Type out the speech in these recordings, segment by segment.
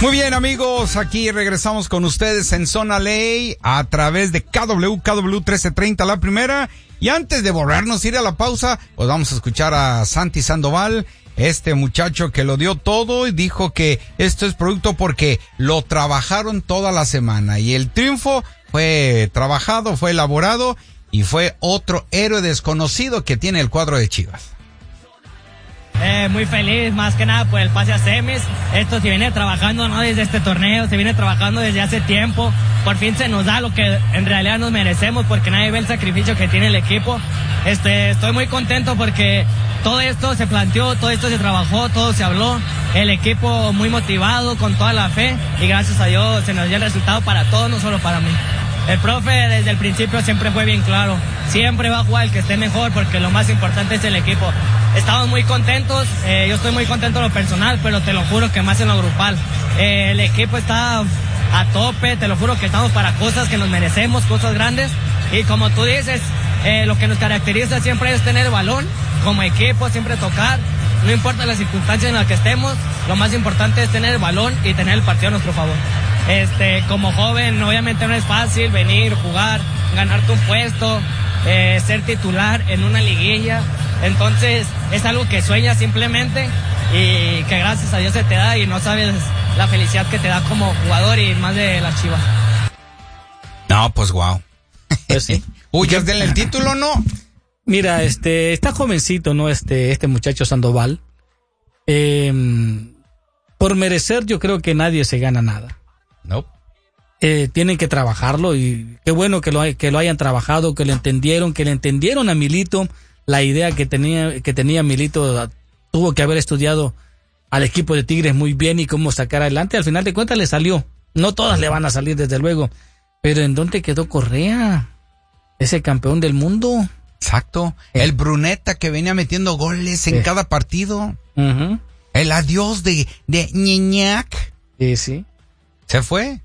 Muy bien, amigos, aquí regresamos con ustedes en Zona Ley a través de KW 1330 la primera. Y antes de volvernos a ir a la pausa, pues vamos a escuchar a Santi Sandoval, este muchacho que lo dio todo y dijo que esto es producto porque lo trabajaron toda la semana y el triunfo fue trabajado, fue elaborado y fue otro héroe desconocido que tiene el cuadro de Chivas. Muy feliz, más que nada por el pase a semis. Esto se viene trabajando, ¿no? Desde este torneo, se viene trabajando desde hace tiempo. Por fin se nos da lo que en realidad nos merecemos, porque nadie ve el sacrificio que tiene el equipo. Estoy muy contento porque todo esto se planteó, todo esto se trabajó, todo se habló. El equipo muy motivado, con toda la fe, y gracias a Dios se nos dio el resultado para todos, no solo para mí. El profe desde el principio siempre fue bien claro, siempre va a jugar el que esté mejor, porque lo más importante es el equipo. Estamos muy contentos, yo estoy muy contento en lo personal, pero te lo juro que más en lo grupal. El equipo está a tope, te lo juro que estamos para cosas que nos merecemos, cosas grandes, y como tú dices, lo que nos caracteriza siempre es tener el balón, como equipo, siempre tocar, no importa las circunstancias en las que estemos, lo más importante es tener el balón y tener el partido a nuestro favor. Como joven, obviamente no es fácil venir, jugar, ganarte un puesto, ser titular en una liguilla. Entonces, es algo que sueñas simplemente y que gracias a Dios se te da y no sabes la felicidad que te da como jugador y más de las Chivas. No, pues wow. Pues sí. Uy, ya denle el título, ¿no? Mira, está jovencito, ¿no? Este muchacho Sandoval. Por merecer, yo creo que nadie se gana nada. No. Tienen que trabajarlo y qué bueno que lo hayan trabajado, que le entendieron a Milito la idea que tenía Milito. Tuvo que haber estudiado al equipo de Tigres muy bien y cómo sacar adelante. Al final de cuentas le salió. No todas le van a salir desde luego, pero ¿en dónde quedó Correa? Ese campeón del mundo. Exacto. El Bruneta que venía metiendo goles en cada partido. Uh-huh. El adiós de Ñeñac. Sí. Se fue.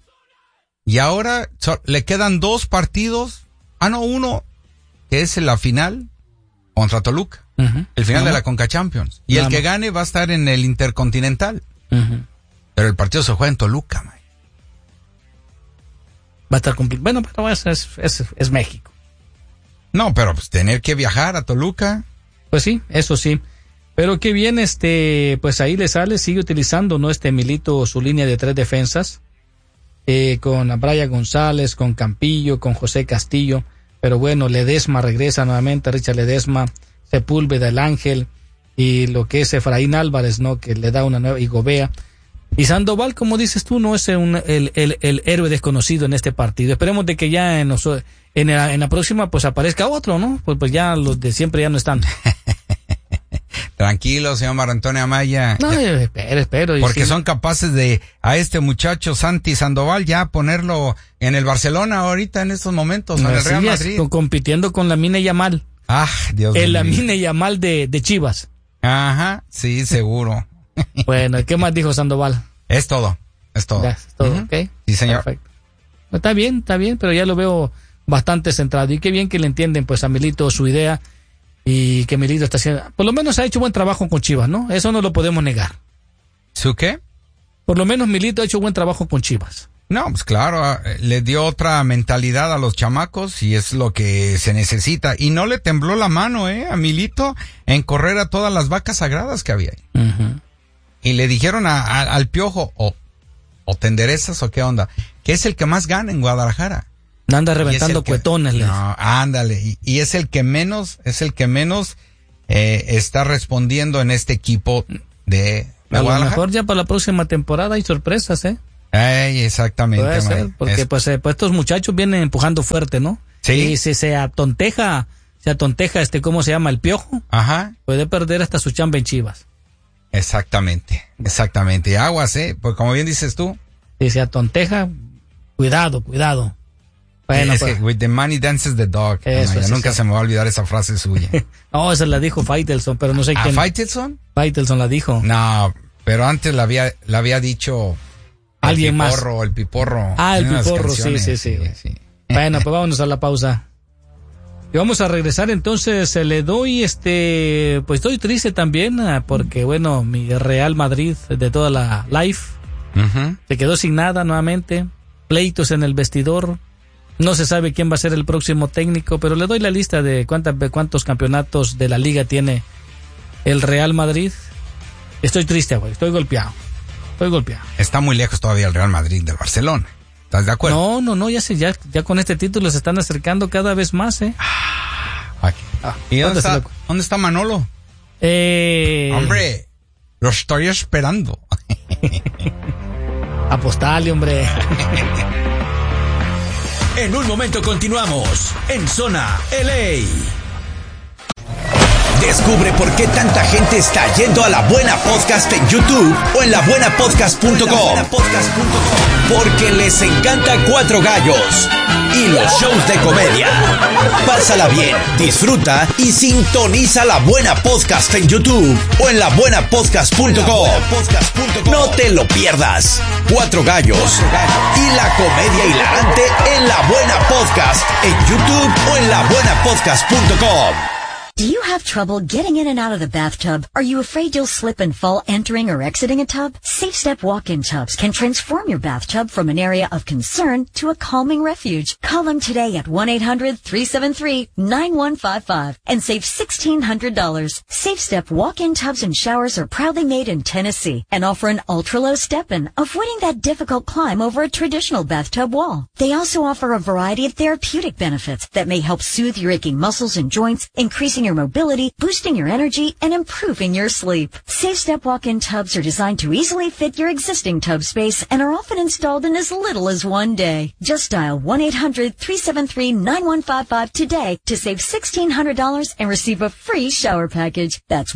Y ahora le quedan 2 partidos. Uno, que es la final contra Toluca. Uh-huh. El final de la Conca Champions. Y el que gane va a estar en el Intercontinental. Uh-huh. Pero el partido se juega en Toluca, man. Va a estar complicado. Bueno, pero es México. No, pero pues tener que viajar a Toluca. Pues sí, eso sí. Pero qué bien, pues ahí le sale, sigue utilizando, ¿no? Milito su línea de 3 defensas, con Brian González, con Campillo, con José Castillo, pero bueno, Ledesma regresa nuevamente, Richard Ledesma, Sepúlveda, el Ángel, y lo que es Efraín Álvarez, ¿no? Que le da una nueva, y Gobea. Y Sandoval, como dices tú, no es el héroe desconocido en este partido. Esperemos de que ya en la próxima pues aparezca otro, ¿no? Pues ya los de siempre ya no están. Tranquilo, señor Marco Antonio Amaya. No, espero. Porque son capaces de a este muchacho Santi Sandoval ya ponerlo en el Barcelona ahorita en estos momentos, ¿no? En el Real Madrid. Compitiendo con Lamine Yamal. Dios mío. El Lamine Yamal de Chivas. Ajá, sí, seguro. Bueno, ¿qué más dijo Sandoval? Es todo. Ya, es todo, uh-huh. ¿ok? Sí, señor. Perfecto. Está bien, pero ya lo veo bastante centrado. Y qué bien que le entienden pues a Milito su idea. Y que Milito está haciendo, por lo menos ha hecho buen trabajo con Chivas, ¿no? Eso no lo podemos negar. ¿Su qué? Por lo menos Milito ha hecho buen trabajo con Chivas. No, pues claro, le dio otra mentalidad a los chamacos y es lo que se necesita. Y no le tembló la mano, a Milito en correr a todas las vacas sagradas que había ahí. Uh-huh. Y le dijeron al Piojo, o te enderezas o qué onda, que es el que más gana en Guadalajara. Anda reventando cuetones. No, ándale. Y es el que menos está respondiendo en este equipo de Guadalajara. A lo mejor ya para la próxima temporada hay sorpresas, Exactamente. Puede ser, porque pues estos muchachos vienen empujando fuerte, ¿no? Sí. Y si se atonteja, ¿cómo se llama? El Piojo. Ajá. Puede perder hasta su chamba en Chivas. Exactamente. Y aguas, pues como bien dices tú. Si se atonteja, cuidado. Bueno, es que with the money dances the dog. Nunca se me va a olvidar esa frase suya. No, esa la dijo Faitelson, pero no sé quién. ¿Faitelson? Faitelson la dijo. No, pero antes la había dicho alguien más. El Piporro. El Piporro, sí. Bueno, pues vámonos a la pausa. Y vamos a regresar entonces, le doy pues estoy triste también, porque bueno, mi Real Madrid de toda la life Se quedó sin nada nuevamente, pleitos en el vestidor, no se sabe quién va a ser el próximo técnico, pero le doy la lista de cuántos campeonatos de la liga tiene el Real Madrid. Estoy triste, güey, estoy golpeado. Está muy lejos todavía el Real Madrid del Barcelona. ¿Estás de acuerdo? No, ya con este título se están acercando cada vez más, ¿Y dónde está Manolo? Hombre, lo estoy esperando. Apostale, hombre. En un momento continuamos en Zona LA. Descubre por qué tanta gente está yendo a La Buena Podcast en YouTube o en labuenapodcast.com. Porque les encanta Cuatro Gallos y los shows de comedia. Pásala bien, disfruta y sintoniza La Buena Podcast en YouTube o en labuenapodcast.com. No te lo pierdas. Cuatro Gallos y la comedia hilarante en La Buena Podcast en YouTube o en labuenapodcast.com. Do you have trouble getting in and out of the bathtub? Are you afraid you'll slip and fall entering or exiting a tub? Safe Step walk-in tubs can transform your bathtub from an area of concern to a calming refuge. Call them today at 1-800-373-9155 and save $1,600. Safe Step walk-in tubs and showers are proudly made in Tennessee and offer an ultra-low step-in, avoiding that difficult climb over a traditional bathtub wall. They also offer a variety of therapeutic benefits that may help soothe your aching muscles and joints, increasing your mobility, boosting your energy, and improving your sleep. Safe Step walk-in tubs are designed to easily fit your existing tub space and are often installed in as little as one day. Just dial 1-800-373-9155 today to save $1,600 and receive a free shower package. That's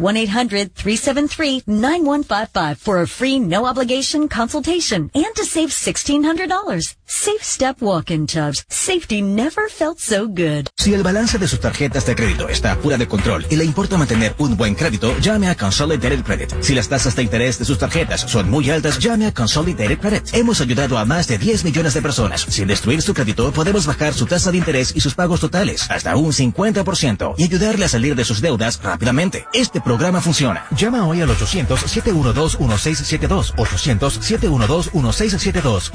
1-800-373-9155 for a free no-obligation consultation and to save $1,600. Safe Step walk-in tubs. Safety never felt so good. Si el balance de sus tarjetas de crédito está fuera de control y le importa mantener un buen crédito, llame a Consolidated Credit. Si las tasas de interés de sus tarjetas son muy altas, llame a Consolidated Credit. Hemos ayudado a más de 10 millones de personas. Sin destruir su crédito, podemos bajar su tasa de interés y sus pagos totales hasta un 50% y ayudarle a salir de sus deudas rápidamente. Este programa funciona. Llama hoy al 800-712-1672. 800-712-1672.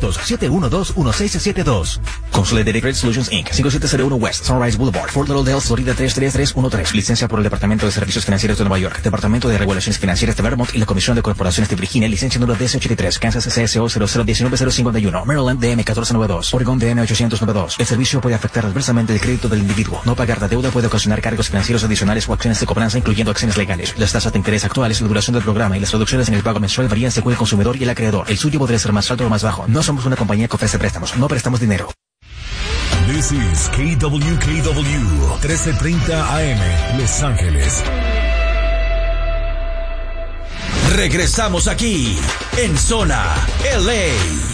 800-712-1672. Consolidated Credit Solutions Inc. 5701 West Sunrise Boulevard, Fort Lauderdale, Florida 33313. Licencia por el Departamento de Servicios Financieros de Nueva York, Departamento de Regulaciones Financieras de Vermont y la Comisión de Corporaciones de Virginia. Licencia número DC83. Kansas CSO 0019051. Maryland DM 1492. Oregon DM 892. El servicio puede afectar adversamente el crédito del individuo. No pagar la deuda puede ocasionar cargos financieros adicionales o acciones de cobranza, incluyendo acciones legales. Las tasas de interés actuales, la duración del programa y las reducciones en el pago mensual varían según el consumidor y el acreedor. El suyo podría ser más alto o más bajo. No somos una compañía que ofrece préstamos. No prestamos dinero. This is KWKW 1330 AM, Los Ángeles. Regresamos aquí, en Zona LA.